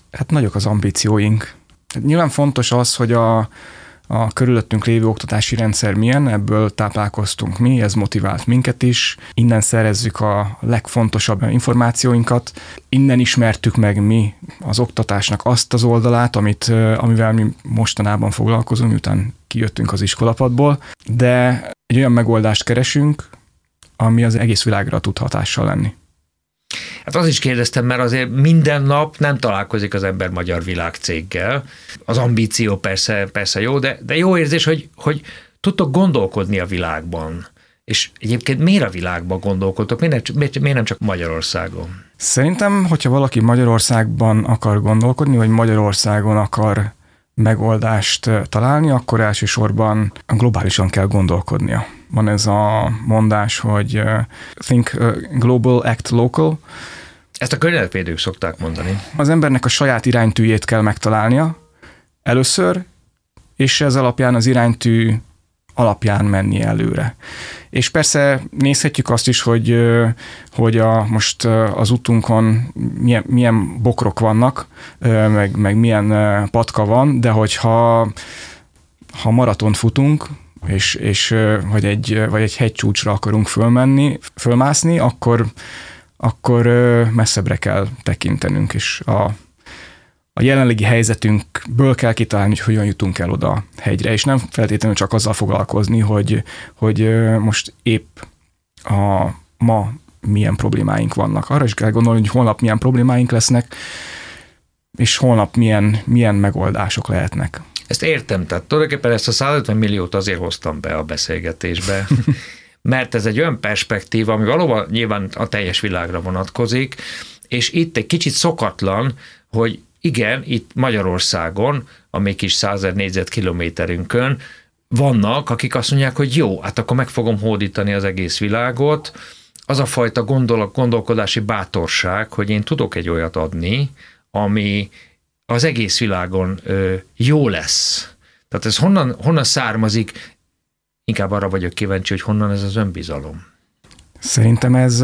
Hát nagyok az ambícióink. Nyilván fontos az, hogy a körülöttünk lévő oktatási rendszer milyen, ebből táplálkoztunk mi, ez motivált minket is. Innen szerezzük a legfontosabb információinkat. Innen ismertük meg mi az oktatásnak azt az oldalát, amivel mi mostanában foglalkozunk, miután kijöttünk az iskolapadból, de egy olyan megoldást keresünk, ami az egész világra tud hatással lenni. Hát azt is kérdeztem, mert azért minden nap nem találkozik az ember magyar világcéggel. Az ambíció persze jó, de jó érzés, hogy tudtok gondolkodni a világban. És egyébként miért a világban gondolkodtok? Miért nem csak Magyarországon? Szerintem, hogyha valaki Magyarországban akar gondolkodni, vagy Magyarországon akar megoldást találni, akkor elsősorban globálisan kell gondolkodnia. Van ez a mondás, hogy think global, act local. Ezt a környezetvédők szokták mondani. Az embernek a saját iránytűjét kell megtalálnia először, és ez alapján az iránytű alapján menni előre. És persze nézhetjük azt is, hogy most az utunkon milyen bokrok vannak, meg milyen patka van, de hogyha maratont futunk, és vagy egy hegycsúcsra akarunk fölmászni, akkor messzebbre kell tekintenünk, és a jelenlegi helyzetünkből kell kitalálni, hogy hogyan jutunk el oda a hegyre, és nem feltétlenül csak azzal foglalkozni, hogy most épp ma milyen problémáink vannak. Arra is kell gondolni, hogy holnap milyen problémáink lesznek, és holnap milyen megoldások lehetnek. Ezt értem, tehát tulajdonképpen ezt a 150 milliót azért hoztam be a beszélgetésbe, mert ez egy olyan perspektíva, ami valóban nyilván a teljes világra vonatkozik, és itt egy kicsit szokatlan, hogy igen, itt Magyarországon, a még kis 100 000 négyzetkilométerünkön vannak, akik azt mondják, hogy jó, hát akkor meg fogom hódítani az egész világot. Az a fajta gondolkodási bátorság, hogy én tudok egy olyat adni, ami az egész világon jó lesz. Tehát ez honnan származik? Inkább arra vagyok kíváncsi, hogy honnan ez az önbizalom. Szerintem ez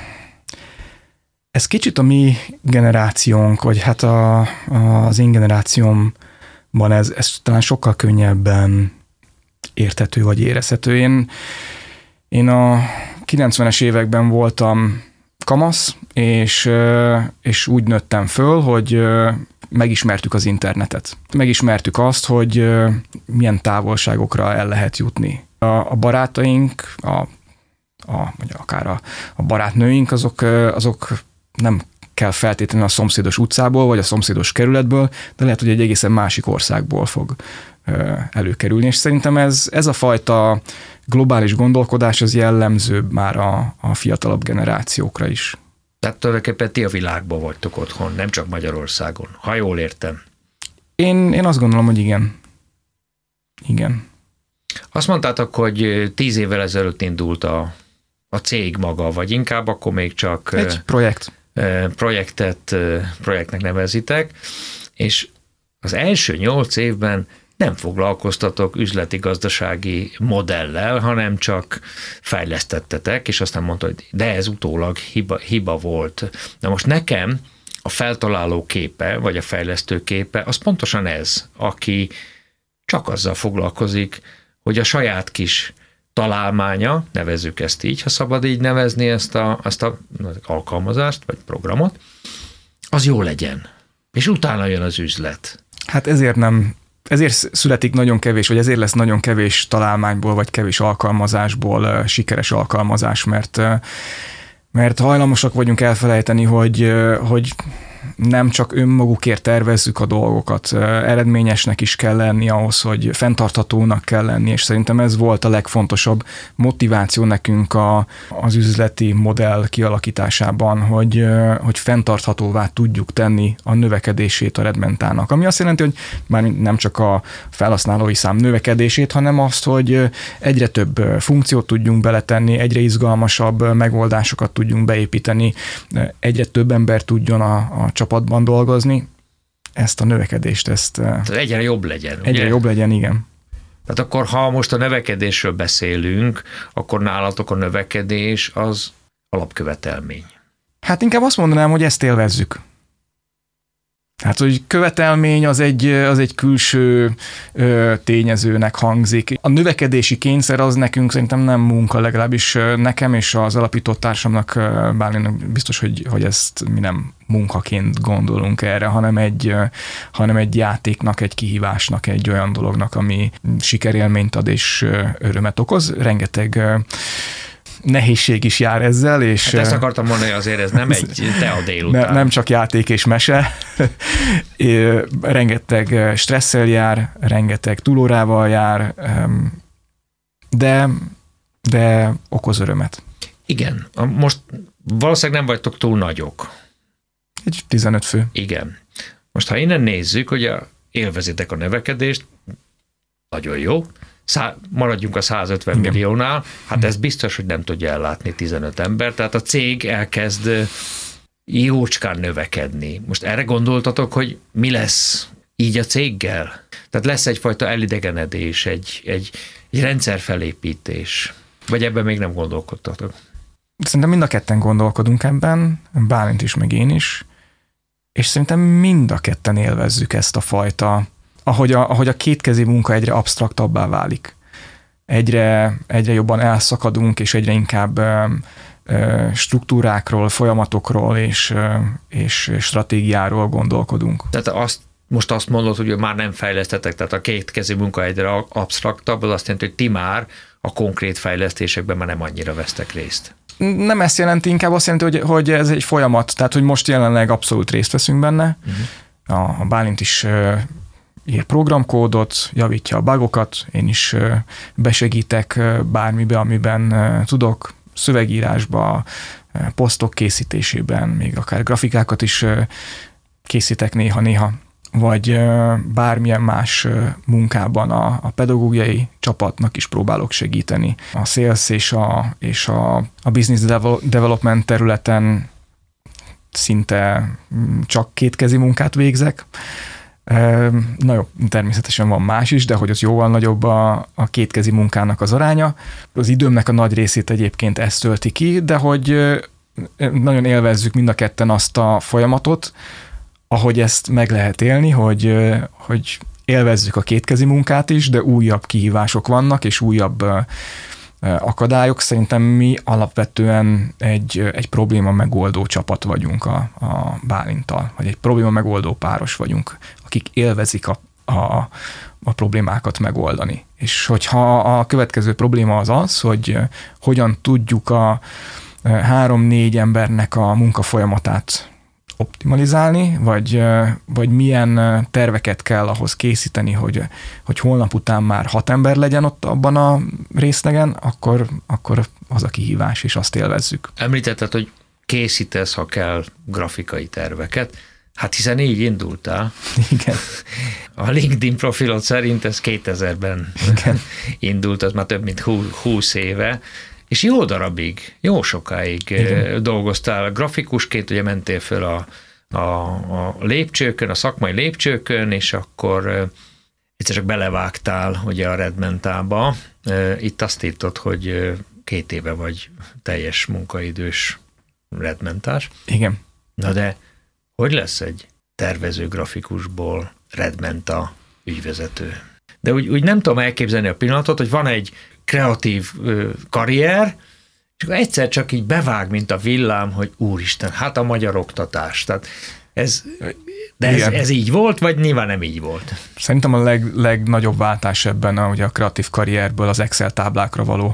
kicsit a mi generációnk, vagy hát az én generációmban ez talán sokkal könnyebben érthető, vagy érezhető. Én a 90-es években voltam kamasz, és úgy nőttem föl, hogy megismertük az internetet. Megismertük azt, hogy milyen távolságokra el lehet jutni. A barátaink, vagy akár a barátnőink, azok nem kell feltétlenül a szomszédos utcából, vagy a szomszédos kerületből, de lehet, hogy egy egészen másik országból fog előkerülni. És szerintem ez a fajta globális gondolkodás az jellemzőbb már a fiatalabb generációkra is. Tehát tulajdonképpen ti a világban vagytok otthon, nem csak Magyarországon, ha jól értem. Én azt gondolom, hogy igen. Igen. Azt mondtátok, hogy 10 évvel ezelőtt indult a cég maga, vagy inkább akkor még csak egy projektnek nevezitek, és az első 8 évben nem foglalkoztatok üzleti-gazdasági modellel, hanem csak fejlesztettetek, és aztán mondta, hogy de ez utólag hiba volt. Na most nekem a feltaláló képe, vagy a fejlesztő képe, az pontosan ez, aki csak azzal foglalkozik, hogy a saját kis találmánya, nevezzük ezt így, ha szabad így nevezni ezt a alkalmazást, vagy programot, az jó legyen. És utána jön az üzlet. Hát ezért születik nagyon kevés, vagy ezért lesz nagyon kevés találmányból, vagy kevés alkalmazásból sikeres alkalmazás, mert hajlamosak vagyunk elfelejteni, hogy nem csak önmagukért tervezzük a dolgokat, eredményesnek is kell lenni ahhoz, hogy fenntarthatónak kell lenni, és szerintem ez volt a legfontosabb motiváció nekünk az üzleti modell kialakításában, hogy fenntarthatóvá tudjuk tenni a növekedését a Redmentának. Ami azt jelenti, hogy már nem csak a felhasználói szám növekedését, hanem azt, hogy egyre több funkciót tudjunk beletenni, egyre izgalmasabb megoldásokat tudjunk beépíteni, egyre több ember tudjon a csapatban dolgozni, ezt a növekedést, Tehát egyre jobb legyen. Egyre jobb legyen, igen. Tehát akkor, ha most a növekedésről beszélünk, akkor nálatok a növekedés az alapkövetelmény. Hát inkább azt mondanám, hogy ezt élvezzük. Hát, hogy követelmény az egy külső tényezőnek hangzik. A növekedési kényszer az nekünk szerintem nem munka, legalábbis nekem és az alapító társamnak, Bálinnak biztos, hogy ezt mi nem munkaként gondolunk erre, hanem egy játéknak, egy kihívásnak, egy olyan dolognak, ami sikerélményt ad és örömet okoz. Rengeteg nehézség is jár ezzel, és... Hát ezt akartam mondani, azért ez nem egy tea délután. Nem csak játék és mese. Rengeteg stresszel jár, rengeteg túlórával jár, de okoz örömet. Igen. Most valószínűleg nem vagytok túl nagyok. Egy 15 fő. Igen. Most ha innen nézzük, hogy élvezitek a növekedést, nagyon jó, maradjunk a 150 Igen. milliónál, hát ez biztos, hogy nem tudja ellátni 15 ember, tehát a cég elkezd jócskán növekedni. Most erre gondoltatok, hogy mi lesz így a céggel? Tehát lesz egyfajta elidegenedés, egy rendszerfelépítés, vagy ebben még nem gondolkodtatok? Szerintem mind a ketten gondolkodunk ebben, Bálint is, meg én is, és szerintem mind a ketten élvezzük ezt a fajta, ahogy a kétkezi munka egyre absztraktabbá válik. Egyre jobban elszakadunk, és egyre inkább struktúrákról, folyamatokról és stratégiáról gondolkodunk. Tehát most azt mondod, hogy már nem fejlesztetek, tehát a kétkezi munka egyre absztraktabb, az azt jelenti, hogy ti már a konkrét fejlesztésekben már nem annyira vesztek részt. Nem ezt jelenti, inkább azt jelenti, hogy ez egy folyamat, tehát hogy most jelenleg abszolút részt veszünk benne. A Bálint is ír programkódot, javítja a bugokat, én is besegítek bármibe, amiben tudok, szövegírásba, posztok készítésében, még akár grafikákat is készítek néha-néha, vagy bármilyen más munkában a pedagógiai csapatnak is próbálok segíteni. A sales és a business development területen szinte csak kétkezi munkát végzek. Na jó, természetesen van más is, de hogy az jóval nagyobb a kétkezi munkának az aránya. Az időmnek a nagy részét egyébként ezt tölti ki, de hogy nagyon élvezzük mind a ketten azt a folyamatot, ahogy ezt meg lehet élni, hogy élvezzük a kétkezi munkát is, de újabb kihívások vannak, és újabb akadályok. Szerintem mi alapvetően egy probléma megoldó csapat vagyunk a Bálinttal, vagy egy probléma megoldó páros vagyunk, akik élvezik a problémákat megoldani. És hogyha a következő probléma az, hogy hogyan tudjuk a 3-4 embernek a munkafolyamatát optimalizálni, vagy milyen terveket kell ahhoz készíteni, hogy holnap után már 6 ember legyen ott abban a részlegen, akkor az a kihívás, és azt élvezzük. Említetted, hogy készítesz, ha kell, grafikai terveket. Hát hiszen így indultál. Igen. A LinkedIn profilod szerint ez 2000-ben Igen. indult, az már több mint 20 éve, és jó darabig, jó sokáig Igen. dolgoztál grafikusként, ugye mentél föl a lépcsőkön, a szakmai lépcsőkön, és akkor egyszer csak belevágtál ugye a Redmentába. Itt azt írtad, hogy 2 éve vagy teljes munkaidős Redmentás. Igen. Na de hogy lesz egy tervező grafikusból Redmenta ügyvezető? De úgy nem tudom elképzelni a pillanatot, hogy van egy kreatív karrier, és akkor egyszer csak így bevág, mint a villám, hogy úristen, hát a magyar oktatás. Tehát ez így volt, vagy nyilván nem így volt? Szerintem a legnagyobb váltás ebben a kreatív karrierből az Excel táblákra való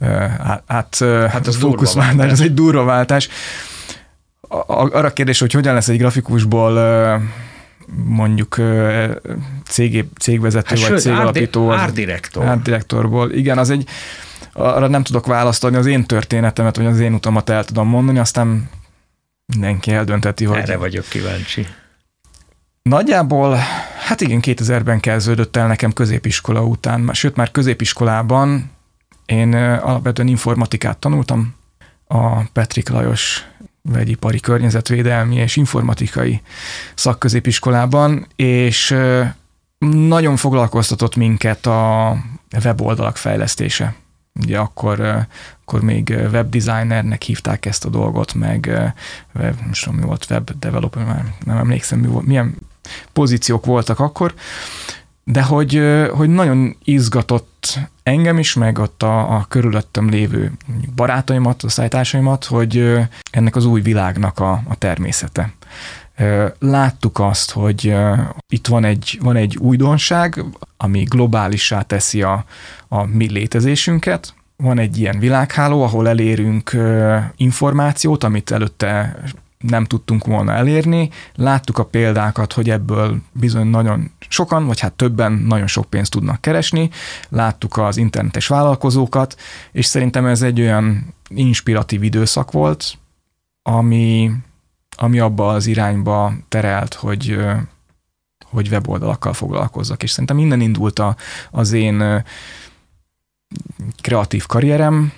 az fókuszváltás, ez egy durva váltás. Arra a kérdés, hogy hogyan lesz egy grafikusból mondjuk cégvezető, vagy cégalapító. Árdirektorból. Igen, arra nem tudok választani, az én történetemet, vagy az én utamat el tudom mondani, aztán mindenki eldönteti, hogy... Erre vagyok kíváncsi. Nagyjából, hát igen, 2000-ben kezdődött el nekem középiskola után, sőt már középiskolában én alapvetően informatikát tanultam, a Petrik Lajos vegyipari környezetvédelmi és informatikai szakközépiskolában, és nagyon foglalkoztatott minket a weboldalak fejlesztése. Ugye akkor még webdesignernek hívták ezt a dolgot, meg most tudom, mi volt, web developer, már nem emlékszem, mi volt, milyen pozíciók voltak akkor, de hogy nagyon izgatott engem is, meg ott a körülöttem lévő barátaimat, osztálytársaimat, hogy ennek az új világnak a természete. Láttuk azt, hogy itt van egy újdonság, ami globálissá teszi a mi létezésünket. Van egy ilyen világháló, ahol elérünk információt, amit előtte nem tudtunk volna elérni. Láttuk a példákat, hogy ebből bizony nagyon sokan, vagy hát többen nagyon sok pénzt tudnak keresni. Láttuk az internetes vállalkozókat, és szerintem ez egy olyan inspiratív időszak volt, ami abba az irányba terelt, hogy weboldalakkal foglalkozzak. És szerintem innen indult az én kreatív karrierem.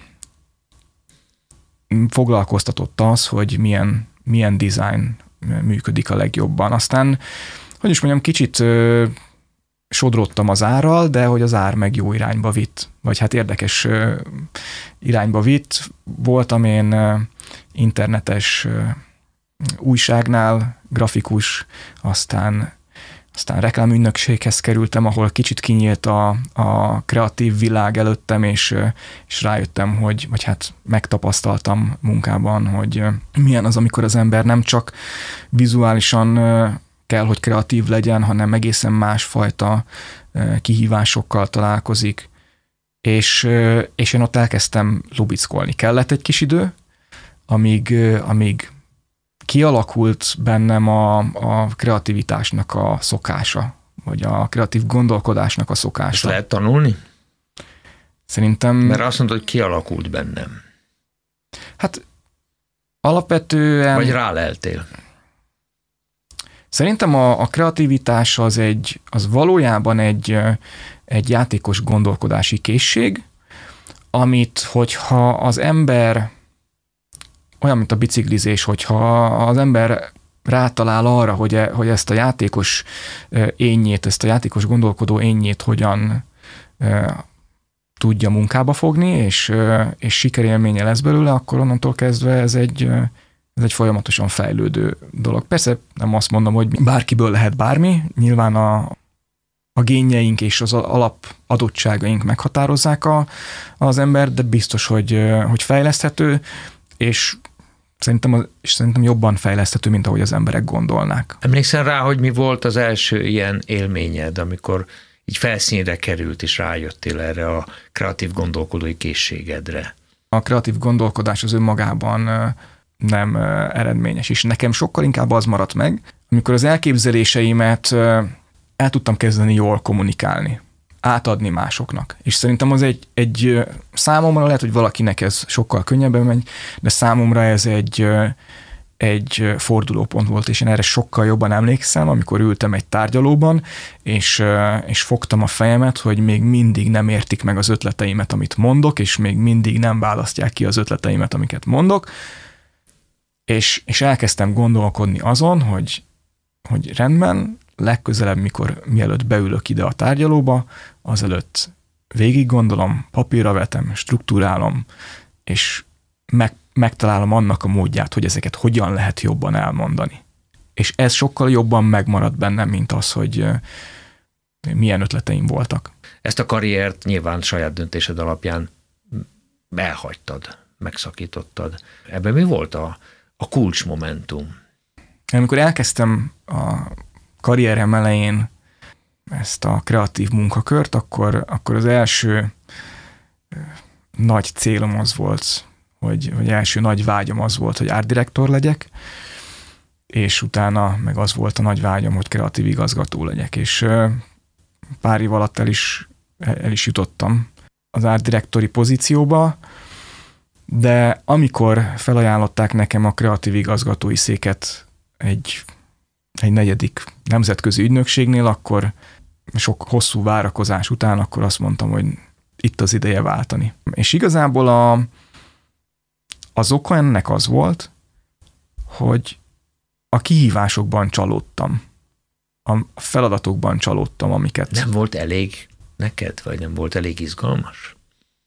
Foglalkoztatott az, hogy milyen design működik a legjobban. Aztán, hogy is mondjam, kicsit sodródtam az árral, de hogy az ár meg jó irányba vitt, vagy hát érdekes irányba vitt. Voltam én internetes újságnál, grafikus, aztán reklámügynökséghez kerültem, ahol kicsit kinyílt a kreatív világ előttem, és rájöttem, vagy hát megtapasztaltam munkában, hogy milyen az, amikor az ember nem csak vizuálisan kell, hogy kreatív legyen, hanem egészen másfajta kihívásokkal találkozik. És én ott elkezdtem lubickolni. Kellett egy kis idő, amíg kialakult bennem a kreativitásnak a szokása, vagy a kreatív gondolkodásnak a szokása. Ezt lehet tanulni? Szerintem... Mert azt mondod, hogy kialakult bennem. Hát alapvetően... Vagy ráleltél? Szerintem a kreativitás az valójában egy játékos gondolkodási készség, amit, hogyha az ember, olyan, mint a biciklizés, hogyha az ember rátalál arra, hogy ezt a játékos énnyét, ezt a játékos gondolkodó énnyét hogyan tudja munkába fogni, és sikerélménye lesz belőle, akkor onnantól kezdve ez egy folyamatosan fejlődő dolog. Persze nem azt mondom, hogy bárkiből lehet bármi, nyilván a génjeink és az alapadottságaink meghatározzák az ember, de biztos, hogy fejleszthető, és szerintem jobban fejleszthető, mint ahogy az emberek gondolnák. Emlékszel rá, hogy mi volt az első ilyen élményed, amikor így felszínre került, és rájöttél erre a kreatív gondolkodói készségedre? A kreatív gondolkodás az önmagában nem eredményes, és nekem sokkal inkább az maradt meg, amikor az elképzeléseimet el tudtam kezdeni jól kommunikálni, átadni másoknak. És szerintem az egy számomra, lehet, hogy valakinek ez sokkal könnyebben megy, de számomra ez egy fordulópont volt, és én erre sokkal jobban emlékszem, amikor ültem egy tárgyalóban, és fogtam a fejemet, hogy még mindig nem értik meg az ötleteimet, amit mondok, és még mindig nem választják ki az ötleteimet, amiket mondok, és elkezdtem gondolkodni azon, hogy rendben, legközelebb, mielőtt beülök ide a tárgyalóba, azelőtt végig gondolom, papírra vetem, struktúrálom, és megtalálom annak a módját, hogy ezeket hogyan lehet jobban elmondani. És ez sokkal jobban megmarad bennem, mint az, hogy milyen ötleteim voltak. Ezt a karriert nyilván saját döntésed alapján elhagytad, megszakítottad. Ebben mi volt a kulcsmomentum? Amikor elkezdtem a karrierem elején ezt a kreatív munkakört, akkor az első nagy célom az volt, vagy első nagy vágyam az volt, hogy art director legyek, és utána meg az volt a nagy vágyam, hogy kreatív igazgató legyek, és pár év alatt el is jutottam az art directori pozícióba, de amikor felajánlották nekem a kreatív igazgatói széket egy negyedik nemzetközi ügynökségnél, akkor sok hosszú várakozás után akkor azt mondtam, hogy itt az ideje váltani. És igazából az oka ennek az volt, hogy a kihívásokban csalódtam. A feladatokban csalódtam, amiket... Nem volt elég neked, vagy nem volt elég izgalmas?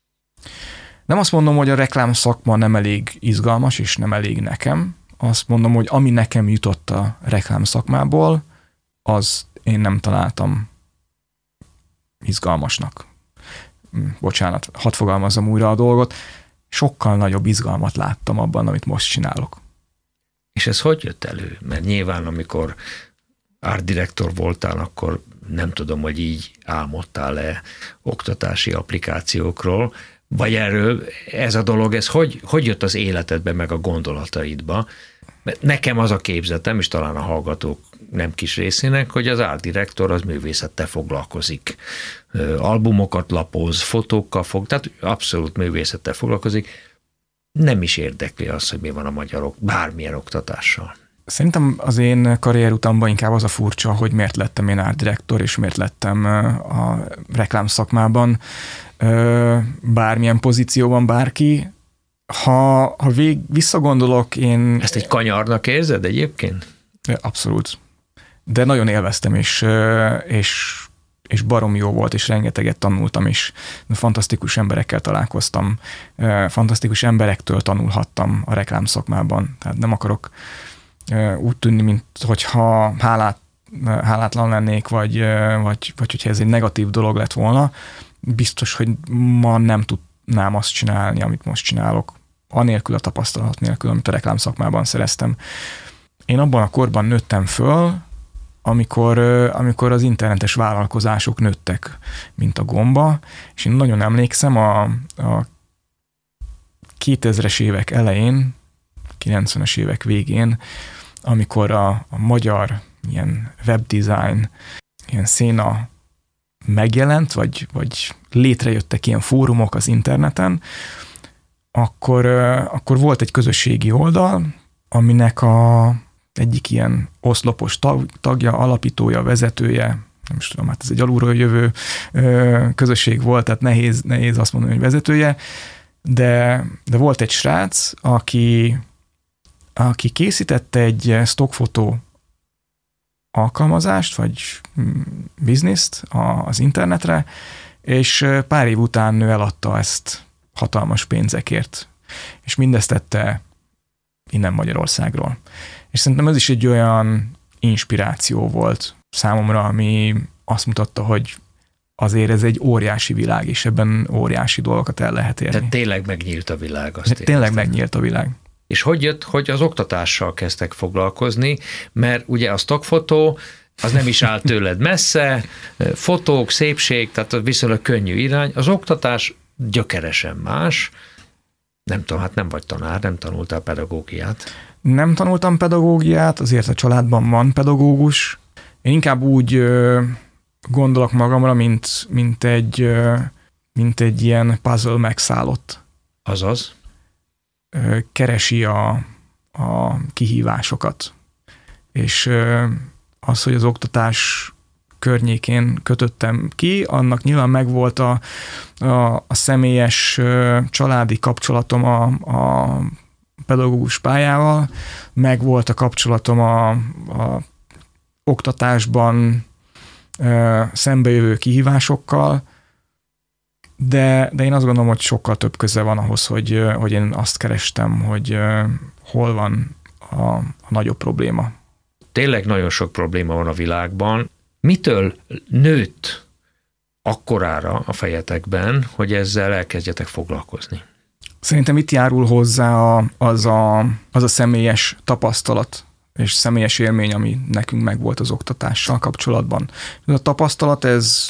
Nem azt mondom, hogy a reklám szakma nem elég izgalmas, és nem elég nekem. Azt mondom, hogy ami nekem jutott a reklám szakmából, az én nem találtam izgalmasnak. Bocsánat, hadd fogalmazzam újra a dolgot. Sokkal nagyobb izgalmat láttam abban, amit most csinálok. És ez hogy jött elő? Mert nyilván, amikor art director voltál, akkor nem tudom, hogy így álmodtál-e oktatási applikációkról, vagy erről ez a dolog, ez hogy jött az életedbe, meg a gondolataidba? Mert nekem az a képzetem, és talán a hallgatók nem kis részének, hogy az art director az művészettel foglalkozik. Albumokat lapoz, fotókkal tehát abszolút művészettel foglalkozik. Nem is érdekli az, hogy mi van a magyarok bármilyen oktatással. Szerintem az én karrierutamban inkább az a furcsa, hogy miért lettem én art director, és miért lettem a reklám szakmában bármilyen pozícióban bárki. Ha visszagondolok, én... Ezt egy kanyarnak érzed egyébként? Abszolút. De nagyon élveztem, és barom jó volt, és rengeteget tanultam, és fantasztikus emberekkel találkoztam, fantasztikus emberektől tanulhattam a reklám szakmában. Tehát nem akarok úgy tűnni, mint hogyha hálátlan lennék, vagy hogyha ez egy negatív dolog lett volna. Biztos, hogy ma nem tudnám azt csinálni, amit most csinálok, anélkül a tapasztalat nélkül, amit a reklám szakmában szereztem. Én abban a korban nőttem föl, amikor az internetes vállalkozások nőttek, mint a gomba, és én nagyon emlékszem a 2000-es évek elején, 90-es évek végén, amikor a magyar ilyen webdesign, ilyen széna megjelent, vagy létrejöttek ilyen fórumok az interneten, akkor volt egy közösségi oldal, aminek egyik ilyen oszlopos tagja, alapítója, vezetője, nem is tudom, hát ez egy alulról jövő közösség volt, tehát nehéz azt mondani, hogy vezetője, de volt egy srác, aki készítette egy stockfotó alkalmazást, vagy bizniszt az internetre, és pár év után ő eladta ezt hatalmas pénzekért, és mindezt tette innen Magyarországról. És szerintem ez is egy olyan inspiráció volt számomra, ami azt mutatta, hogy azért ez egy óriási világ, és ebben óriási dolgokat el lehet érni. Tehát tényleg megnyílt a világ. Tényleg megnyílt a világ. És hogy jött, hogy az oktatással kezdtek foglalkozni, mert ugye a stockfotó az nem is áll tőled messze, fotók, szépség, tehát viszonylag könnyű irány. Az oktatás gyökeresen más. Nem tudom, hát nem vagy tanár, nem tanultál pedagógiát. Nem tanultam pedagógiát, azért a családban van pedagógus. Én inkább úgy gondolok magamra, mint egy ilyen puzzle megszállott. Azaz? Keresi a kihívásokat. És az, hogy az oktatás környékén kötöttem ki, annak nyilván megvolt a személyes családi kapcsolatom a pedagógus pályával, megvolt a kapcsolatom a oktatásban szembejövő kihívásokkal, de én azt gondolom, hogy sokkal több köze van ahhoz, hogy én azt kerestem, hogy hol van a nagyobb probléma. Tényleg nagyon sok probléma van a világban. Mitől nőtt akkorára a fejetekben, hogy ezzel elkezdjetek foglalkozni? Szerintem itt járul hozzá az a személyes tapasztalat és személyes élmény, ami nekünk megvolt az oktatással kapcsolatban. Ez a tapasztalat, ez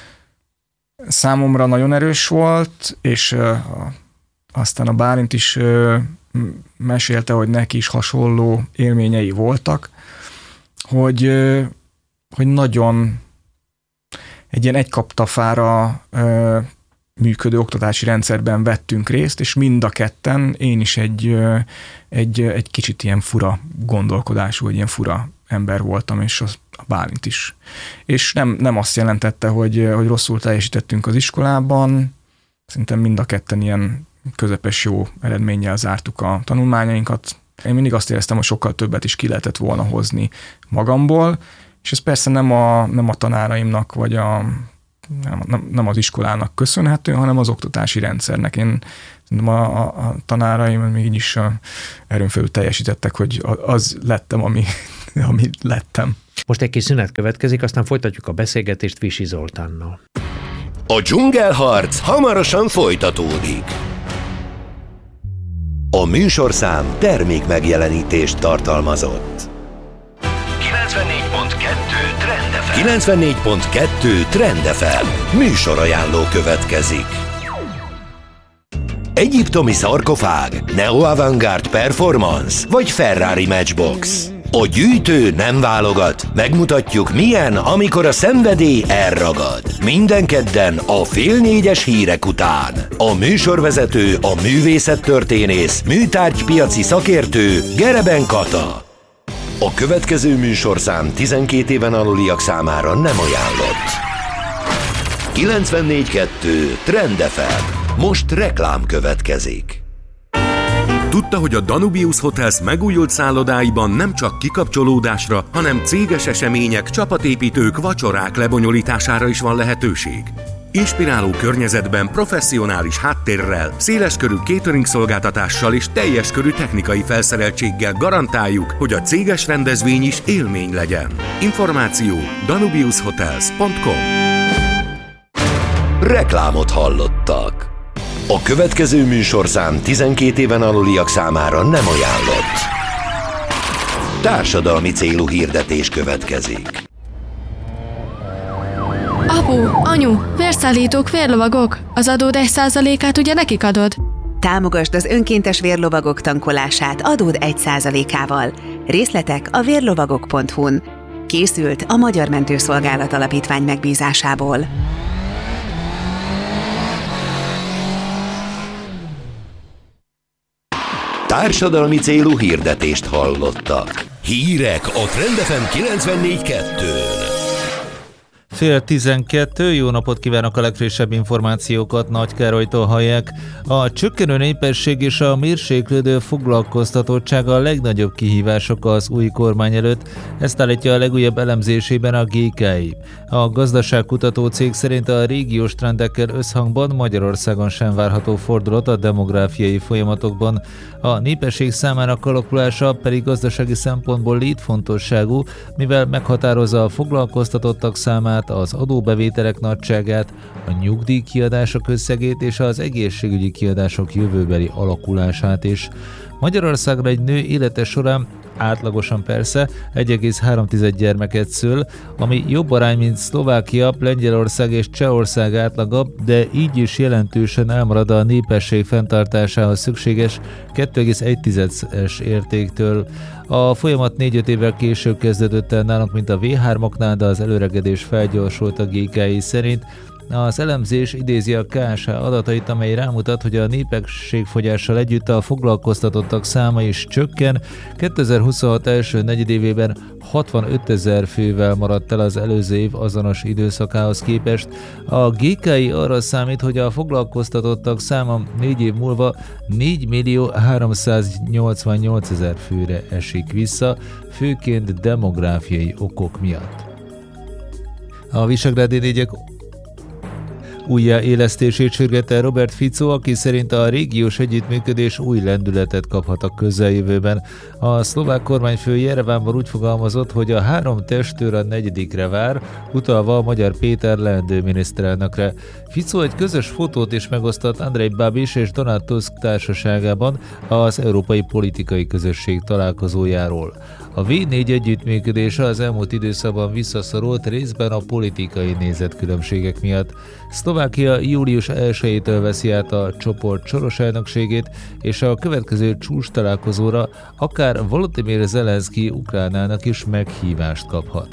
számomra nagyon erős volt, és aztán a Bálint is mesélte, hogy neki is hasonló élményei voltak, hogy nagyon egy ilyen egykaptafára működő oktatási rendszerben vettünk részt, és mind a ketten, én is egy kicsit ilyen fura gondolkodású, egy ilyen fura ember voltam, és a Bálint is. És nem azt jelentette, hogy rosszul teljesítettünk az iskolában, szerintem mind a ketten ilyen közepes jó eredménnyel zártuk a tanulmányainkat. Én mindig azt éreztem, hogy sokkal többet is ki lehetett volna hozni magamból, és ez persze nem a tanáraimnak, vagy nem az iskolának köszönhető, hanem az oktatási rendszernek. Én szerintem a tanáraim még így is erőn felül teljesítettek, hogy az lettem, ami lettem. Most egy kis szünet következik, aztán folytatjuk a beszélgetést Visi Zoltánnal. A dzsungelharc hamarosan folytatódik. A műsorszám termék megjelenítést tartalmazott. 94.2 Trend FM műsorajánló következik. Egyiptomi szarkofág, neo-avantgárd performance vagy Ferrari Matchbox. A gyűjtő nem válogat, megmutatjuk milyen, amikor a szenvedély elragad. Minden kedden a 3:30 hírek után. A műsorvezető, a művészettörténész, műtárgypiaci szakértő Gereben Kata. A következő műsorszám 12 éven aluliak számára nem ajánlott. 94.2 Trend FM. Most reklám következik. Tudta, hogy a Danubius Hotels megújult szállodáiban nem csak kikapcsolódásra, hanem céges események, csapatépítők, vacsorák lebonyolítására is van lehetőség. Inspiráló környezetben, professzionális háttérrel, széleskörű catering szolgáltatással és teljes körű technikai felszereltséggel garantáljuk, hogy a céges rendezvény is élmény legyen. Információ danubiushotels.com. Reklámot hallottak. A következő műsorszám 12 éven aluliak számára nem ajánlott. Társadalmi célú hirdetés következik. Apu, anyu, vérszállítók, vérlovagok. Az adód 1%-át ugye nekik adod? Támogasd az önkéntes vérlovagok tankolását adód 1%-ával. Részletek a vérlovagok.hu-n. Készült a Magyar Mentőszolgálat Alapítvány megbízásából. Társadalmi célú hirdetést hallottak. Hírek a Trend FM 94.2-n. 10:12, jó napot kívánok, a legfrissebb információkat Nagy Károlytól hallják. A csökkenő népesség és a mérséklődő foglalkoztatottság a legnagyobb kihívások az új kormány előtt, ezt állítja a legújabb elemzésében a GKI. A gazdaságkutató cég szerint a régiós trendekkel összhangban Magyarországon sem várható fordulat a demográfiai folyamatokban. A népesség számának alakulása pedig gazdasági szempontból létfontosságú, mivel meghatározza a foglalkoztatottak számát, az adóbevételek nagyságát, a nyugdíjkiadások összegét és az egészségügyi kiadások jövőbeli alakulását is. Magyarországra egy nő élete során átlagosan persze 1,3 gyermeket szül, ami jobb arány, mint Szlovákia, Lengyelország és Csehország átlaga, de így is jelentősen elmarad a népesség fenntartásához szükséges 2,1-es értéktől. A folyamat 4-5 évvel később kezdődött el nálunk, mint a V3-oknál, de az előregedés felgyorsult a GKI szerint. Az elemzés idézi a KSH adatait, amely rámutat, hogy a népességfogyással együtt a foglalkoztatottak száma is csökken. 2026 első negyedévében 65 000 fővel maradt el az előző év azonos időszakához képest. A GKI arra számít, hogy a foglalkoztatottak száma 4 év múlva 4.388.000 főre esik vissza, főként demográfiai okok miatt. A Visegrádi négyek újjáélesztését sürgette Robert Fico, aki szerint a régiós együttműködés új lendületet kaphat a közeljövőben. A szlovák kormányfő Jerevánban úgy fogalmazott, hogy a 3 testőr a 4-re vár, utalva a Magyar Péter leendő miniszterelnökre. Fico egy közös fotót is megosztott Andrej Babiš és Donald Tusk társaságában az Európai Politikai Közösség találkozójáról. A V4 együttműködése az elmúlt időszakban visszaszorult, részben a politikai nézetkülönbségek miatt. Szlovákia július 1-től veszi át a csoport soros elnökségét, és a következő csúcs találkozóra akár Volodymyr Zelenszky ukrán elnök is meghívást kaphat.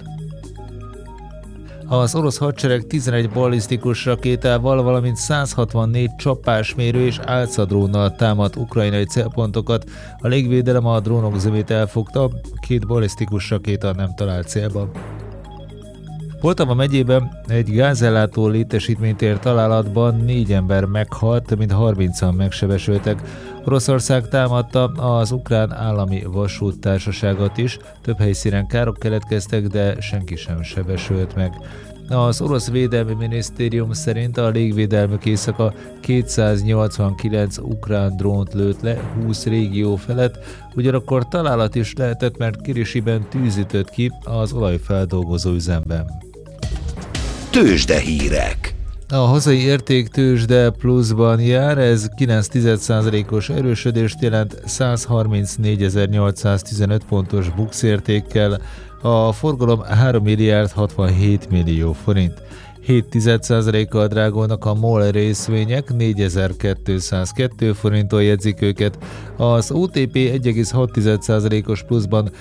Az orosz hadsereg 11 ballisztikus rakétával, valamint 164 csapásmérő és álcadrónnal támadt ukrajnai célpontokat. A légvédelem a drónok zömét elfogta, 2 ballisztikus rakéta nem talált célba. Poltava megyében egy gázellátó létesítményt ért találatban 4 ember meghalt, több mint 30-an megsebesültek. Oroszország támadta az ukrán állami vasúttársaságot is, több helyszínen károk keletkeztek, de senki sem sebesült meg. Az orosz védelmi minisztérium szerint a légvédelmük éjszaka 289 ukrán drónt lőtt le 20 régió felett, ugyanakkor találat is lehetett, mert Kirisiben tűz ütött ki az olajfeldolgozó üzemben. Tőzsdehírek. A hazai értéktőzsde pluszban jár, ez 9,1%-os erősödést jelent 134.815 pontos BUX értékkel, a forgalom 3 milliárd 67 millió forint. 0,7%-kal drágulnak a MOL részvények, 4202 forinttól jegyzik őket, az OTP 1,6%-os pluszban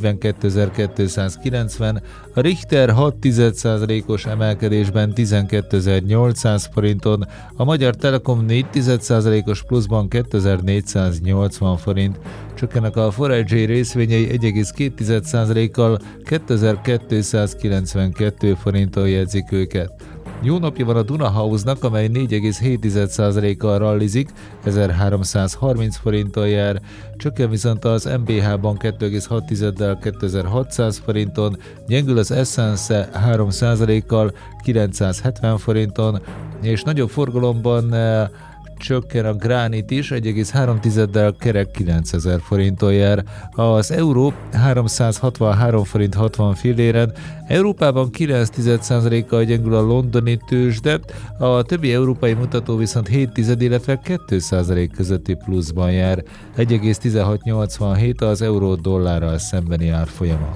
42.290, a Richter 6,1%-os emelkedésben 12.800 forinton, a Magyar Telekom 4,1%-os pluszban 2480 forint, csökkennek a Forage részvényei 1,2%-kal 2292 forinttól jegyzik őket. Jó napja van a Duna House-nak, amely 4,7%-kal rallizik, 1330 forinttal jár, csökken viszont az MBH-ban 2,6-del 2600 forinton, gyengül az Essence 3%-kal 970 forinton, és nagyobb forgalomban csökken a Gránit is, 1,3-del kerek 9000 forinttól jár. Az euró 363 forint 60 filléren, Európában 9,1%-kal gyengül a londoni tőzsde, a többi európai mutató viszont 7,1, illetve 2% közötti pluszban jár. 1,1687 az euró dollárral szembeni árfolyama.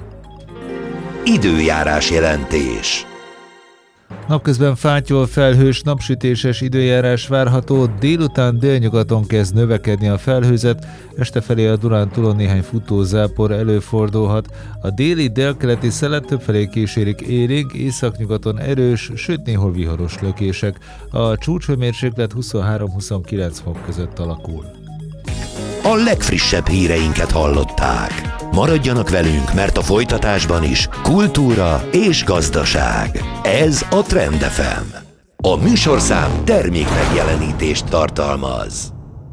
Időjárás jelentés. Napközben fátyol, felhős, napsütéses időjárás várható, délután délnyugaton kezd növekedni a felhőzet, este felé a Dunántúlon néhány futózápor előfordulhat. A déli délkeleti szelet többfelé kísérik élénk, északnyugaton erős, sőt néhol viharos lökések. A csúcshőmérséklet 23-29 fok között alakul. A legfrissebb híreinket hallották. Maradjanak velünk, mert a folytatásban is kultúra és gazdaság. Ez a Trend FM. A műsorszám termékmegjelenítést tartalmaz.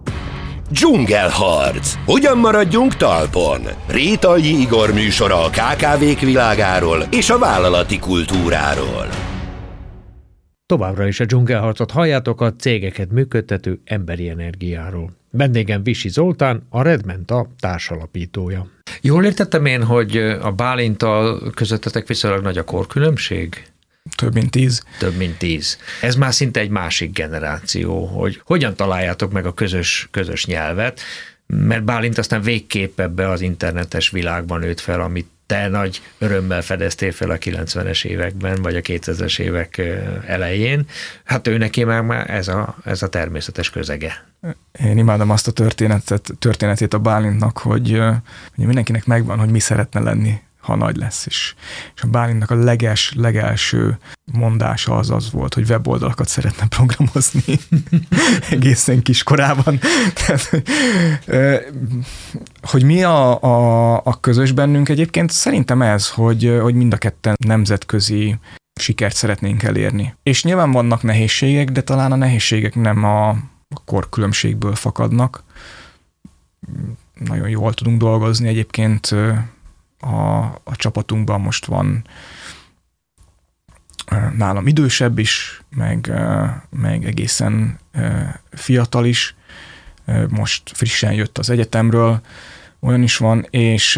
Dzsungelharc. Hogyan maradjunk talpon? Rétalji Igor műsora a KKV-k világáról és a vállalati kultúráról. Továbbra is a dzsungelharcot halljátok a cégeket működtető emberi energiáról. Vendégem Visi Zoltán, a Redmenta társalapítója. Jól értettem én, hogy a Bálinttal közöttetek viszonylag nagy a korkülönbség? Több mint 10. Több mint 10. Ez már szinte egy másik generáció, hogy hogyan találjátok meg a közös nyelvet, mert Bálint aztán végképp ebbe az internetes világban nőtt fel, amit te nagy örömmel fedeztél fel a 90-es években, vagy a 2000-es évek elején. Hát ő neki már ez a természetes közege. Én imádom azt a történetét a Bálintnak, hogy mindenkinek megvan, hogy mi szeretne lenni, ha nagy lesz is. És a Bálintnak a legelső mondása az volt, hogy weboldalakat szeretne programozni egészen kiskorában. Tehát, hogy mi a közös bennünk egyébként, szerintem ez, hogy mind a ketten nemzetközi sikert szeretnénk elérni. És nyilván vannak nehézségek, de talán a nehézségek nem a korkülönbségből fakadnak. Nagyon jól tudunk dolgozni egyébként. A csapatunkban most van nálam idősebb is, meg egészen fiatal is. Most frissen jött az egyetemről, olyan is van, és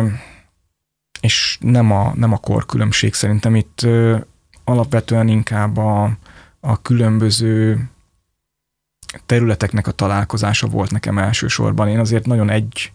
nem a korkülönbség szerintem itt alapvetően inkább a különböző területeknek a találkozása volt nekem elsősorban. Én azért nagyon egy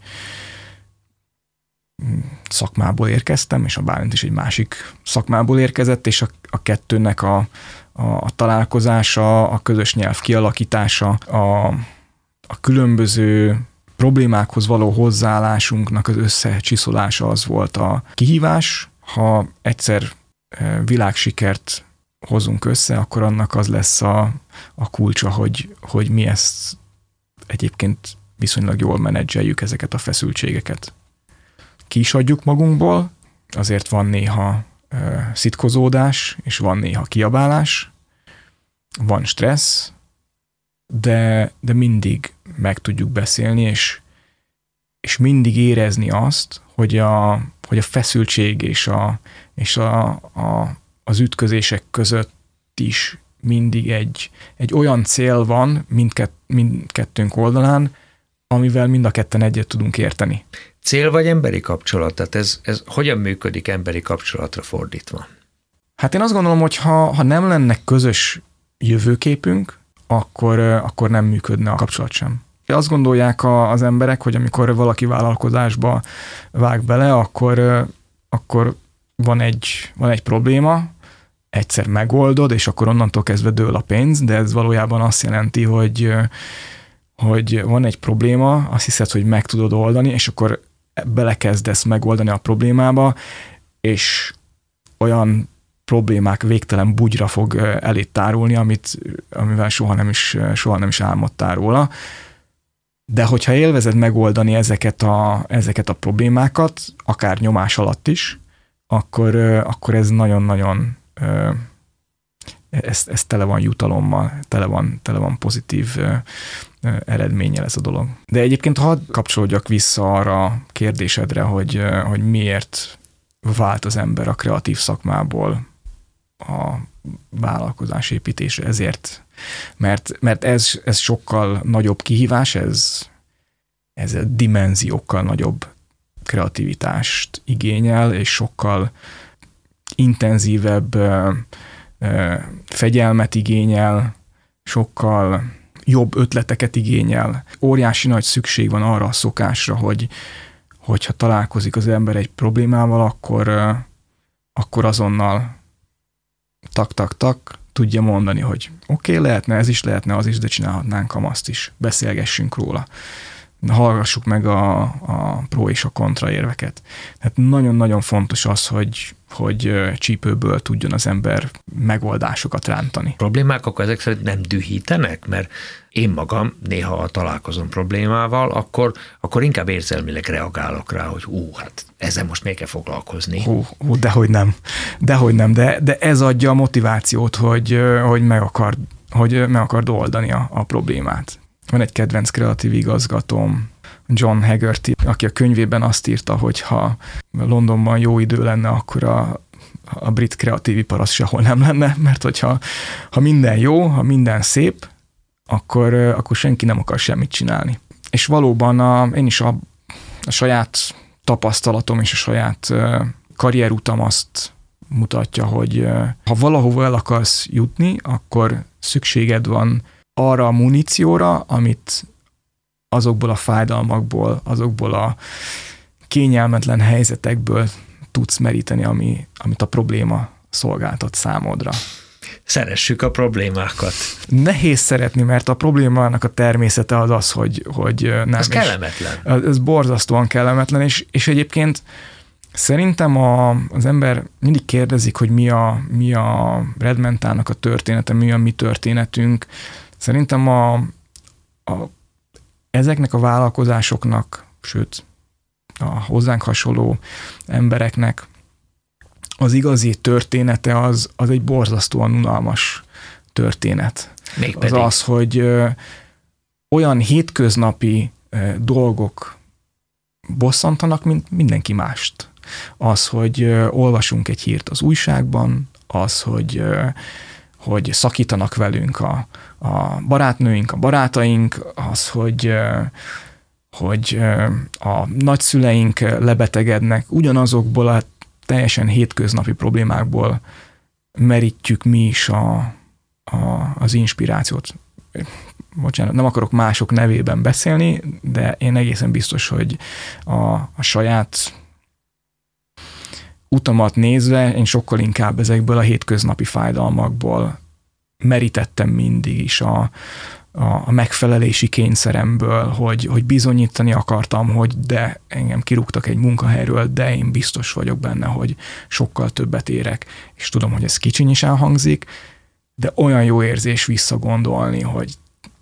szakmából érkeztem, és a Bálint is egy másik szakmából érkezett, és a kettőnek a találkozása, a közös nyelv kialakítása, a különböző problémákhoz való hozzáállásunknak az összecsiszolása az volt a kihívás. Ha egyszer világsikert hozunk össze, akkor annak az lesz a kulcsa, hogy mi ezt egyébként viszonylag jól menedzseljük ezeket a feszültségeket. Ki is adjuk magunkból, azért van néha szitkozódás, és van néha kiabálás, van stressz, de mindig meg tudjuk beszélni, és mindig érezni azt, hogy a feszültség és az ütközések között is mindig egy olyan cél van mindkettőnk oldalán, amivel mind a ketten egyet tudunk érteni. Cél vagy emberi kapcsolat? Tehát ez hogyan működik emberi kapcsolatra fordítva? Hát én azt gondolom, hogy ha nem lenne közös jövőképünk, akkor nem működne a kapcsolat sem. Azt gondolják az emberek, hogy amikor valaki vállalkozásba vág bele, akkor van egy probléma, egyszer megoldod, és akkor onnantól kezdve dől a pénz, de ez valójában azt jelenti, hogy van egy probléma, azt hiszed, hogy meg tudod oldani, és akkor belekezdesz megoldani a problémába, és olyan problémák végtelen bugyra fog elé tárulni, amivel soha nem is álmodtál róla. De hogyha élvezed megoldani ezeket a problémákat, akár nyomás alatt is, akkor ez nagyon-nagyon ez tele van jutalommal, tele van pozitív eredménnyel ez a dolog. De egyébként hadd kapcsolódjak vissza arra a kérdésedre, hogy miért vált az ember a kreatív szakmából a vállalkozásépítésre. Ezért, mert ez sokkal nagyobb kihívás, ez a dimenziókkal nagyobb kreativitást igényel, és sokkal intenzívebb fegyelmet igényel, sokkal jobb ötleteket igényel. Óriási nagy szükség van arra a szokásra, hogyha találkozik az ember egy problémával, akkor azonnal tak, tudja mondani, hogy oké, lehetne ez is, lehetne az is, de csinálhatnánk azt is. Beszélgessünk róla. Hallgassuk meg a pro és a kontra érveket. Tehát nagyon-nagyon fontos az, hogy csípőből tudjon az ember megoldásokat rántani. Problémák akkor ezek szerint nem dühítenek? Mert én magam néha találkozom problémával, akkor inkább érzelmileg reagálok rá, hogy hát ezzel most még kell foglalkozni. Dehogy nem, de ez adja a motivációt, hogy meg akard oldani a problémát. Van egy kedvenc kreatív igazgatóm, John Haggerty, aki a könyvében azt írta, hogy ha Londonban jó idő lenne, akkor a brit kreatív ipar az sehol nem lenne, mert hogyha minden jó, ha minden szép, akkor senki nem akar semmit csinálni. És valóban én is a saját tapasztalatom és a saját karrierutam azt mutatja, hogy ha valahova el akarsz jutni, akkor szükséged van arra a munícióra, amit azokból a fájdalmakból, azokból a kényelmetlen helyzetekből tudsz meríteni, amit a probléma szolgáltat számodra. Szeressük a problémákat. Nehéz szeretni, mert a problémának a természete az, hogy nem. Ez kellemetlen. Ez borzasztóan kellemetlen, és egyébként szerintem az ember mindig kérdezik, hogy mi a Redmentának a története, mi a mi történetünk. Szerintem ezeknek a vállalkozásoknak, sőt a hozzánk hasonló embereknek az igazi története az egy borzasztóan unalmas történet. Mégpedig. Az, hogy olyan hétköznapi dolgok bosszantanak, mint mindenki mást. Az, hogy olvasunk egy hírt az újságban, az, hogy szakítanak velünk a barátnőink, a barátaink, az, hogy a nagyszüleink lebetegednek, ugyanazokból a teljesen hétköznapi problémákból merítjük mi is az inspirációt. Bocsánat, nem akarok mások nevében beszélni, de én egészen biztos, hogy a saját utamat nézve én sokkal inkább ezekből a hétköznapi fájdalmakból merítettem mindig is a megfelelési kényszeremből, hogy bizonyítani akartam, hogy de engem kirúgtak egy munkahelyről, de én biztos vagyok benne, hogy sokkal többet érek. És tudom, hogy ez kicsinyisen hangzik, de olyan jó érzés visszagondolni, hogy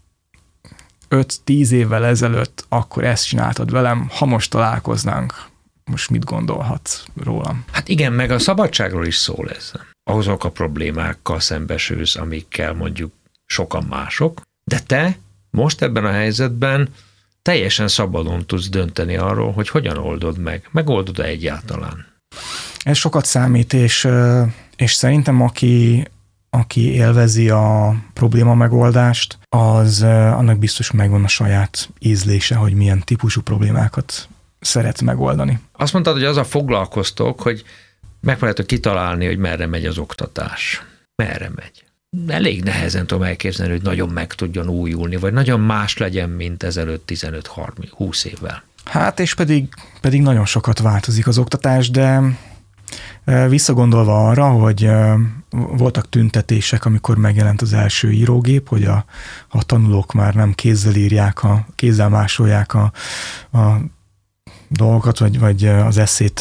5-10 évvel ezelőtt akkor ezt csináltad velem, ha most találkoznánk, most mit gondolhatsz rólam? Hát igen, meg a szabadságról is szól ez. Azok a problémákkal szembesülsz, amikkel mondjuk sokan mások, de te Most ebben a helyzetben teljesen szabadon tudsz dönteni arról, hogy hogyan oldod meg. Megoldod-e egyáltalán? Ez sokat számít, és szerintem aki élvezi a probléma megoldást, az annak biztos megvan a saját ízlése, hogy milyen típusú problémákat szeret megoldani. Azt mondtad, hogy azzal foglalkoztok, hogy megpróbáljátok kitalálni, hogy merre megy az oktatás. Merre megy? Elég nehezen tudom elképzelni, hogy nagyon meg tudjon újulni, vagy nagyon más legyen, mint ezelőtt 15-20 évvel. Hát és pedig nagyon sokat változik az oktatás, de visszagondolva arra, hogy voltak tüntetések, amikor megjelent az első írógép, hogy a tanulók már nem kézzel írják, kézzel másolják a dolgokat, vagy az esszét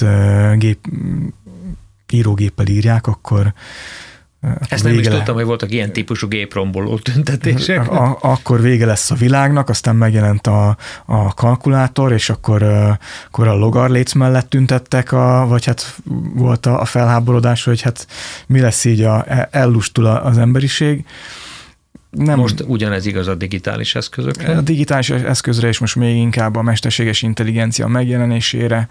írógéppel írják, akkor ezt nem is tudtam, hogy voltak ilyen típusú gépromboló tüntetések. Akkor vége lesz a világnak, aztán megjelent a kalkulátor, és akkor a logarléc mellett tüntettek, vagy hát volt a felháborodás, hogy hát mi lesz így, ellustul az emberiség. Most ugyanez igaz a digitális eszközökre? A digitális eszközre, és most még inkább a mesterséges intelligencia megjelenésére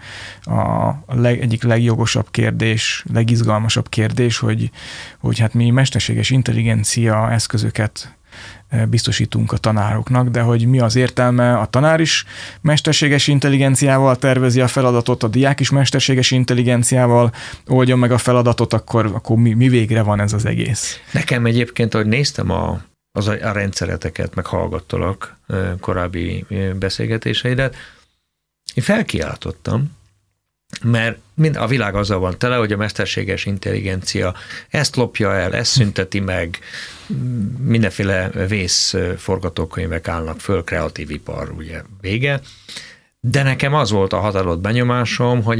egyik legjogosabb kérdés, legizgalmasabb kérdés, hogy hát mi mesterséges intelligencia eszközöket biztosítunk a tanároknak, de hogy mi az értelme, a tanár is mesterséges intelligenciával tervezi a feladatot, a diák is mesterséges intelligenciával oldja meg a feladatot, akkor mi végre van ez az egész? Nekem egyébként, ahogy néztem a rendszereteket, meg hallgattalak korábbi beszélgetéseidet, én felkiáltottam, mert a világ azzal van tele, hogy a mesterséges intelligencia ezt lopja el, ezt szünteti meg, mindenféle vészforgatókönyvek állnak föl, kreatív ipar, ugye vége. De nekem az volt a határozott benyomásom, hogy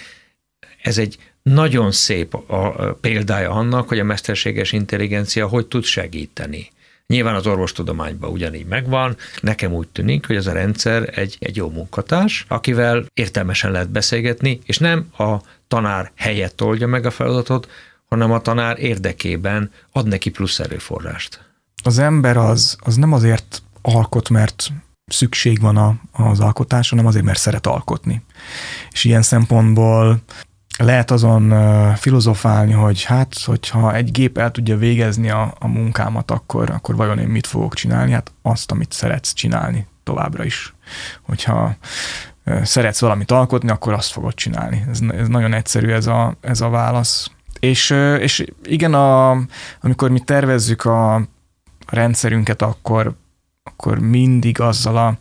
ez egy nagyon szép példája annak, hogy a mesterséges intelligencia hogy tud segíteni. Nyilván az orvostudományban ugyanígy megvan, nekem úgy tűnik, hogy ez a rendszer egy jó munkatárs, akivel értelmesen lehet beszélgetni, és nem a tanár helyett oldja meg a feladatot, hanem a tanár érdekében ad neki plusz erőforrást. Az ember az nem azért alkot, mert szükség van az alkotásra, hanem azért, mert szeret alkotni. És ilyen szempontból lehet azon filozofálni, hogy hát, hogyha egy gép el tudja végezni a munkámat, akkor vajon én mit fogok csinálni? Hát azt, amit szeretsz csinálni továbbra is. Hogyha szeretsz valamit alkotni, akkor azt fogod csinálni. Ez nagyon egyszerű ez a válasz. És igen, amikor mi tervezzük a rendszerünket, akkor mindig azzal a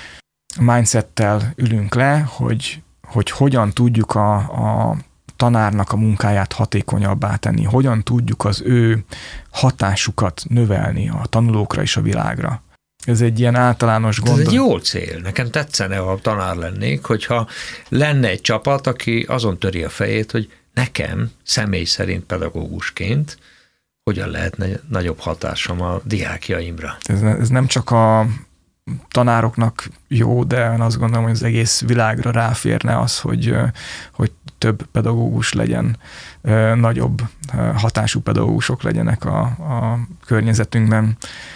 mindsettel ülünk le, hogy hogyan tudjuk a tanárnak a munkáját hatékonyabbá tenni, hogyan tudjuk az ő hatásukat növelni a tanulókra és a világra. Ez egy ilyen általános gondolat. Ez egy jó cél. Nekem tetszene, ha tanár lennék, hogyha lenne egy csapat, aki azon töri a fejét, hogy nekem személy szerint pedagógusként hogyan lehetne nagyobb hatásom a diákjaimra. Ez nem csak a tanároknak jó, de azt gondolom, hogy az egész világra ráférne az, hogy több pedagógus legyen, nagyobb hatású pedagógusok legyenek a környezetünkben.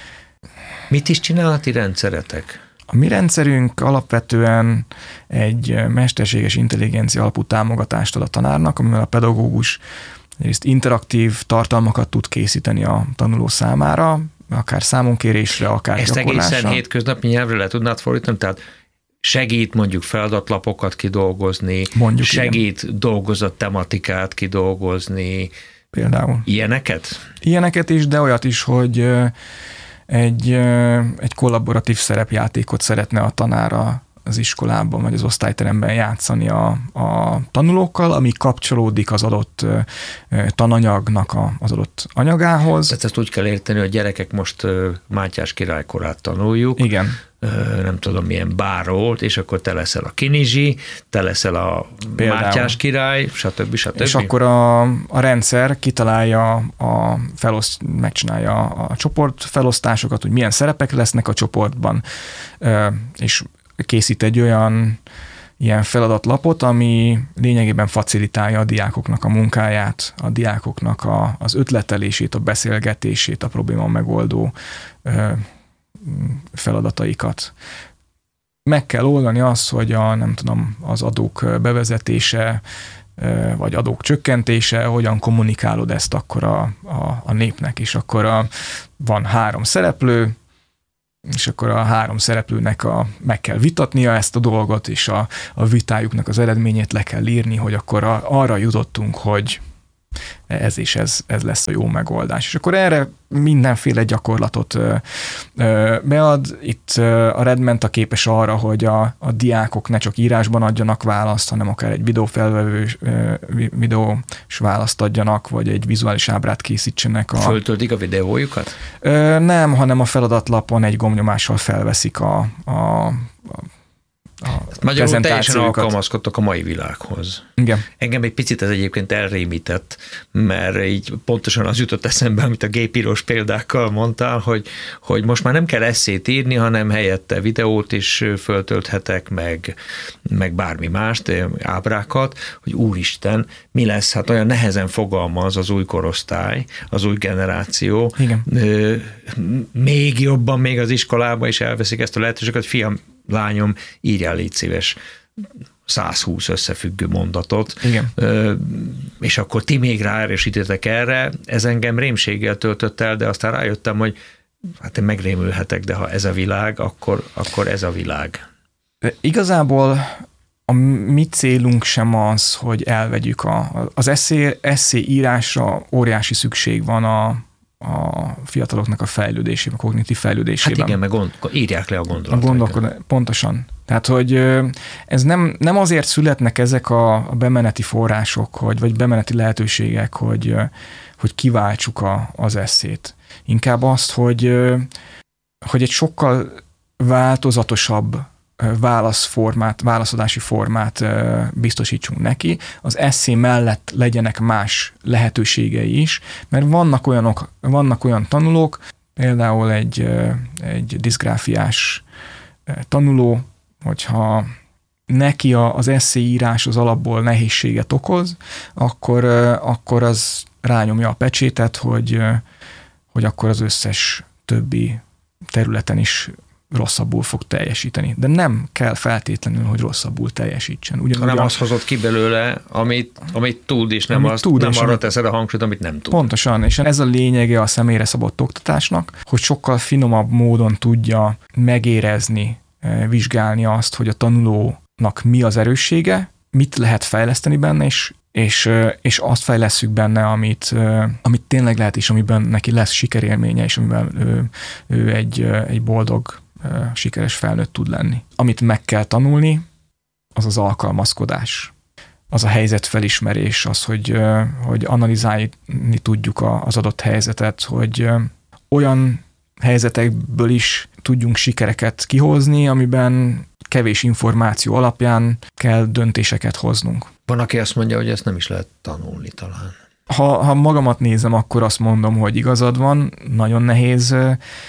Mit is csinál a ti rendszeretek? A mi rendszerünk alapvetően egy mesterséges intelligencia alapú támogatást ad a tanárnak, amivel a pedagógus egyrészt interaktív tartalmakat tud készíteni a tanuló számára, akár számonkérésre, akár ezt gyakorlásra. Egészen hétköznapi nyelvre le tudnád fordítani? Tehát segít mondjuk feladatlapokat kidolgozni, mondjuk segít igen. Dolgozat tematikát kidolgozni. Például. Ilyeneket? Ilyeneket is, de olyat is, hogy egy kollaboratív szerepjátékot szeretne a tanár az iskolában, vagy az osztályteremben játszani a tanulókkal, ami kapcsolódik az adott tananyagnak az adott anyagához. Tehát ezt úgy kell érteni, hogy a gyerekek most Mátyás király korát tanuljuk. Igen. Nem tudom milyen bárót, és akkor te leszel a Kinizsi, te leszel a például Mátyás király, stb. És akkor a rendszer kitalálja, megcsinálja a csoportfelosztásokat, hogy milyen szerepek lesznek a csoportban, és készít egy olyan ilyen feladatlapot, ami lényegében facilitálja a diákoknak a munkáját, a diákoknak az ötletelését, a beszélgetését, a probléma megoldó feladataikat. Meg kell oldani azt, hogy az adók bevezetése, vagy adók csökkentése, hogyan kommunikálod ezt akkor a népnek, és akkor van 3 szereplő, és akkor a 3 szereplőnek meg kell vitatnia ezt a dolgot, és a vitájuknak az eredményét le kell írni, hogy akkor arra jutottunk, hogy ez lesz a jó megoldás. És akkor erre mindenféle gyakorlatot bead. Itt a Redmenta képes arra, hogy a diákok ne csak írásban adjanak választ, hanem akár egy videós választ adjanak, vagy egy vizuális ábrát készítsenek. Föltöltik a videójukat? Nem, hanem a feladatlapon egy gombnyomással felveszik magyarul teljesen alkalmazkodtok a mai világhoz. Igen. Engem egy picit ez egyébként elrémített, mert így pontosan az jutott eszembe, amit a gépírós példákkal mondtál, hogy most már nem kell esszét írni, hanem helyette videót is föltölthetek, meg bármi mást, ábrákat, hogy úristen, mi lesz? Hát olyan nehezen fogalmaz az új korosztály, az új generáció. Igen. Még jobban, még az iskolában is elveszik ezt a lehetőséget, fiam, lányom, írjál légy szíves 120 összefüggő mondatot, igen. És akkor ti még ráerősítetek erre, ez engem rémséggel töltött el, de aztán rájöttem, hogy hát én megrémülhetek, de ha ez a világ, akkor ez a világ. De igazából a mi célunk sem az, hogy elvegyük az esszé írásra óriási szükség van a fiataloknak a fejlődésében, a kognitív fejlődésében. Hát igen, meg írják le a gondolatokat. Pontosan. Tehát, hogy ez nem azért születnek ezek a bemeneti források, vagy bemeneti lehetőségek, hogy kiváltsuk az esszét. Inkább azt, hogy egy sokkal változatosabb válaszadási formát biztosítsunk neki, az esszé mellett legyenek más lehetőségei is, mert vannak olyan tanulók, például egy diszgráfiás tanuló, hogyha neki az esszéírás az alapból nehézséget okoz, akkor az rányomja a pecsétet, hogy akkor az összes többi területen is rosszabbul fog teljesíteni. De nem kell feltétlenül, hogy rosszabbul teljesítsen. Hanem azt hozott ki belőle, amit tud, és nem arra teszed a hangsúlyt, amit nem tud. Pontosan, és ez a lényege a személyre szabott oktatásnak, hogy sokkal finomabb módon tudja megérezni, vizsgálni azt, hogy a tanulónak mi az erőssége, mit lehet fejleszteni benne, és azt fejlesszük benne, amit tényleg lehet, és amiben neki lesz sikerélménye, és amiben ő egy boldog, sikeres felnőtt tud lenni. Amit meg kell tanulni, az az alkalmazkodás. Az a helyzetfelismerés, az, hogy analizálni tudjuk az adott helyzetet, hogy olyan helyzetekből is tudjunk sikereket kihozni, amiben kevés információ alapján kell döntéseket hoznunk. Van, aki azt mondja, hogy ezt nem is lehet tanulni talán. Ha magamat nézem, akkor azt mondom, hogy igazad van, nagyon nehéz,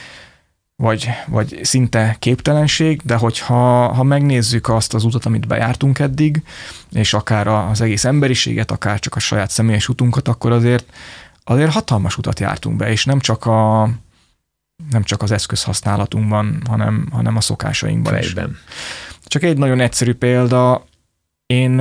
vagy szinte képtelenség, de hogyha megnézzük azt az utat, amit bejártunk eddig, és akár az egész emberiséget, akár csak a saját személyes utunkat, akkor azért hatalmas utat jártunk be, és nem csak az eszközhasználatunkban, hanem a szokásainkban fejben is. Csak egy nagyon egyszerű példa, én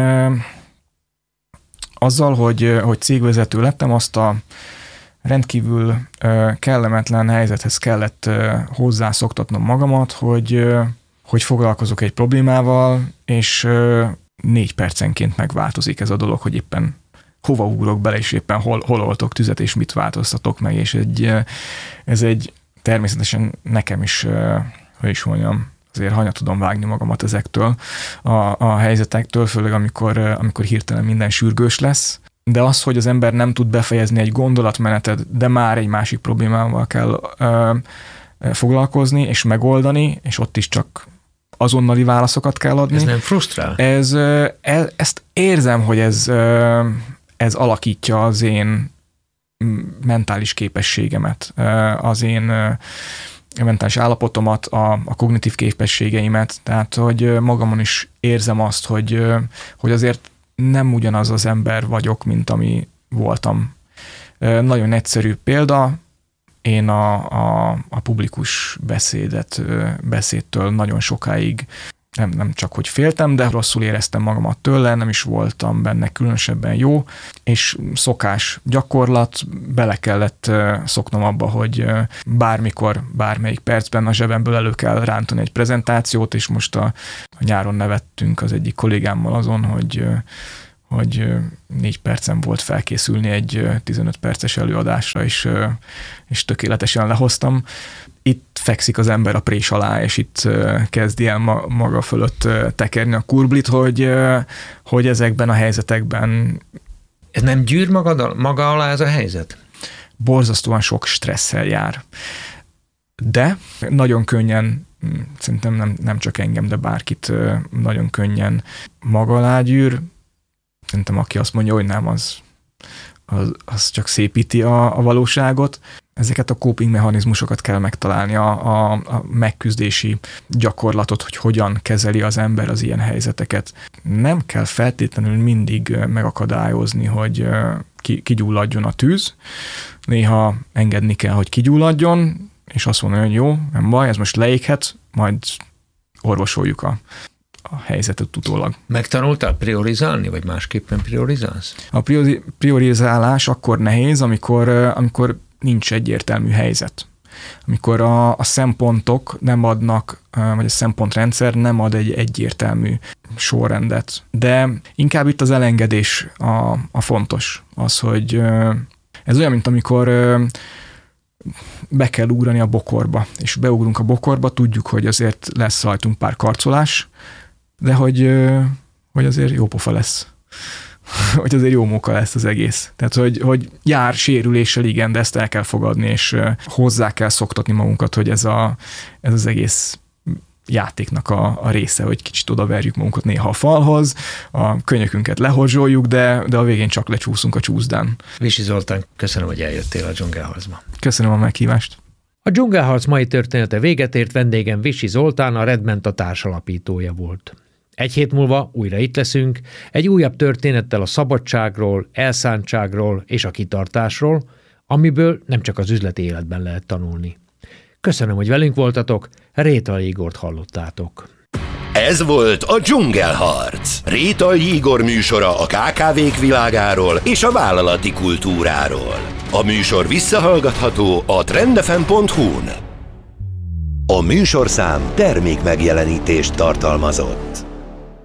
azzal, hogy cégvezető lettem, azt a rendkívül kellemetlen helyzethez kellett hozzászoktatnom magamat, hogy foglalkozok egy problémával, és 4 percenként megváltozik ez a dolog, hogy éppen hova ugrok bele, és éppen hol oltok tüzet, és mit változtatok meg, és ez egy természetesen nekem is, hogy is mondjam, azért hanyat tudom vágni magamat ezektől a helyzetektől, főleg amikor hirtelen minden sürgős lesz. De az, hogy az ember nem tud befejezni egy gondolatmenetet, de már egy másik problémával kell foglalkozni és megoldani, és ott is csak azonnali válaszokat kell adni. Ez nem frusztrál? Ezt érzem, hogy ez alakítja az én mentális képességemet, az én mentális állapotomat, a kognitív képességeimet, tehát hogy magamon is érzem azt, hogy azért nem ugyanaz az ember vagyok, mint ami voltam. Nagyon egyszerű példa, Én a publikus beszédtől nagyon sokáig nem csak, hogy féltem, de rosszul éreztem magamat tőle, nem is voltam benne különösebben jó, és szokás, gyakorlat, bele kellett szoknom abba, hogy bármikor, bármelyik percben a zsebemből elő kell rántani egy prezentációt, és most a nyáron nevettünk az egyik kollégámmal azon, hogy 4 percem volt felkészülni egy 15 perces előadásra, és tökéletesen lehoztam. Itt fekszik az ember a prés alá, és itt kezdi el maga fölött tekerni a kurblit, hogy ezekben a helyzetekben... Ez nem gyűr maga alá ez a helyzet? Borzasztóan sok stresszel jár. De nagyon könnyen, szerintem nem csak engem, de bárkit nagyon könnyen maga alá gyűr. Szerintem aki azt mondja, hogy nem, az csak szépíti a valóságot. Ezeket a coping mechanizmusokat kell megtalálni, a megküzdési gyakorlatot, hogy hogyan kezeli az ember az ilyen helyzeteket. Nem kell feltétlenül mindig megakadályozni, hogy kigyulladjon a tűz. Néha engedni kell, hogy kigyulladjon, és azt mondani, hogy jó, nem baj, ez most leéghet, majd orvosoljuk a helyzetet utólag. Megtanultál priorizálni, vagy másképpen priorizálsz? A priorizálás akkor nehéz, amikor nincs egyértelmű helyzet. Amikor a szempontok nem adnak, vagy a szempontrendszer nem ad egy egyértelmű sorrendet. De inkább itt az elengedés a fontos. Az, hogy ez olyan, mint amikor be kell ugrani a bokorba, és beugrunk a bokorba, tudjuk, hogy azért lesz rajtunk pár karcolás, de hogy azért jó pofa lesz. Hogy azért jó móka lesz az egész. Tehát, hogy jár sérüléssel, igen, de ezt el kell fogadni, és hozzá kell szoktatni magunkat, hogy ez az egész játéknak a része, hogy kicsit odaverjük magunkat néha a falhoz, a könyökünket lehorzsoljuk, de a végén csak lecsúszunk a csúszdán. Visi Zoltán, köszönöm, hogy eljöttél a Dzsungelharcba. Köszönöm a meghívást. A Dzsungelharc mai története véget ért, vendégem Visi Zoltán, a Redmenta társalapítója volt. 1 hét múlva újra itt leszünk, egy újabb történettel a szabadságról, elszántságról és a kitartásról, amiből nem csak az üzleti életben lehet tanulni. Köszönöm, hogy velünk voltatok, Rétay Igort hallottátok. Ez volt a Dzsungelharc. Rétay Igor műsora a KKV-k világáról és a vállalati kultúráról. A műsor visszahallgatható a trendfm.hu-n. A műsorszám termékmegjelenítést tartalmazott.